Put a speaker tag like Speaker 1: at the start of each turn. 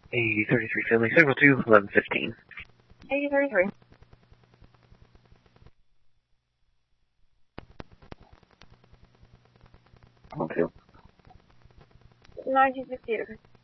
Speaker 1: A33 family, Circle 2, 1115.
Speaker 2: A33.
Speaker 1: 1-2.
Speaker 2: 1958.